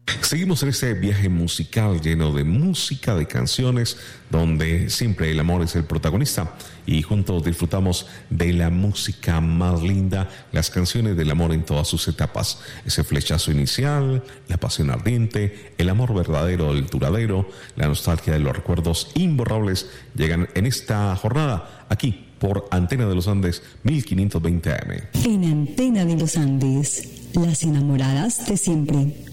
Seguimos en este viaje musical lleno de música, de canciones, donde siempre el amor es el protagonista y juntos disfrutamos de la música más linda, las canciones del amor en todas sus etapas. Ese flechazo inicial, la pasión ardiente, el amor verdadero, el duradero, la nostalgia de los recuerdos imborrables llegan en esta jornada aquí por Antena de los Andes 1520 AM. En Antena de los Andes, las enamoradas de siempre.